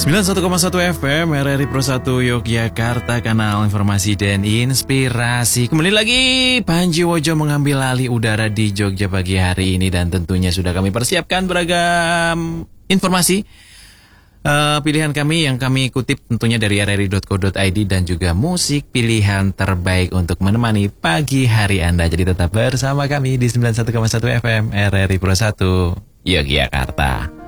91,1 FM RRI Pro 1 Yogyakarta, kanal informasi dan inspirasi. Kembali lagi Panji Wojo mengambil alih udara di Jogja pagi hari ini, dan tentunya sudah kami persiapkan beragam informasi pilihan kami yang kami kutip tentunya dari rri.co.id dan juga musik pilihan terbaik untuk menemani pagi hari Anda. Jadi tetap bersama kami di 91,1 FM RRI Pro 1 Yogyakarta.